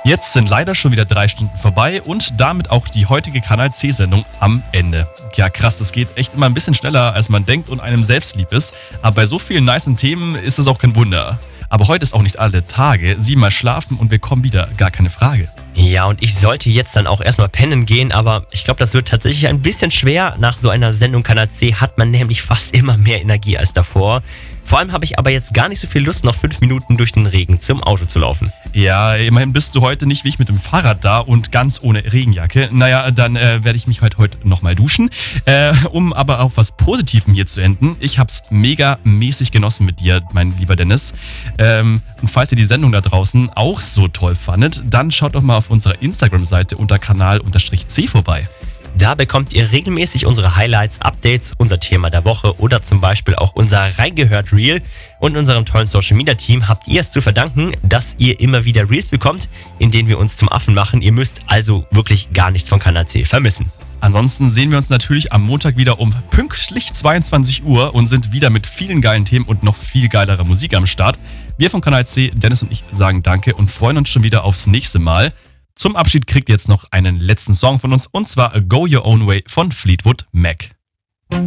Jetzt sind leider schon wieder 3 Stunden vorbei und damit auch die heutige Kanal C-Sendung am Ende. Ja krass, das geht echt immer ein bisschen schneller, als man denkt und einem selbst lieb ist. Aber bei so vielen nicen Themen ist es auch kein Wunder. Aber heute ist auch nicht alle Tage. 7-mal schlafen und wir kommen wieder, gar keine Frage. Ja, und ich sollte jetzt dann auch erstmal pennen gehen, aber ich glaube, das wird tatsächlich ein bisschen schwer. Nach so einer Sendung Kanal C hat man nämlich fast immer mehr Energie als davor. Vor allem habe ich aber jetzt gar nicht so viel Lust, noch 5 Minuten durch den Regen zum Auto zu laufen. Ja, immerhin bist du heute nicht wie ich mit dem Fahrrad da und ganz ohne Regenjacke. Naja, dann werde ich mich heute nochmal duschen. Um aber auf was Positivem hier zu enden. Ich hab's mega mäßig genossen mit dir, mein lieber Dennis. Und falls ihr die Sendung da draußen auch so toll fandet, dann schaut doch mal auf unserer Instagram-Seite unter Kanal_C vorbei. Da bekommt ihr regelmäßig unsere Highlights, Updates, unser Thema der Woche oder zum Beispiel auch unser Reingehört Reel. Und unserem tollen Social Media Team habt ihr es zu verdanken, dass ihr immer wieder Reels bekommt, in denen wir uns zum Affen machen. Ihr müsst also wirklich gar nichts von Kanal C vermissen. Ansonsten sehen wir uns natürlich am Montag wieder um pünktlich 22 Uhr und sind wieder mit vielen geilen Themen und noch viel geilerer Musik am Start. Wir von Kanal C, Dennis und ich, sagen Danke und freuen uns schon wieder aufs nächste Mal. Zum Abschied kriegt ihr jetzt noch einen letzten Song von uns und zwar Go Your Own Way von Fleetwood Mac.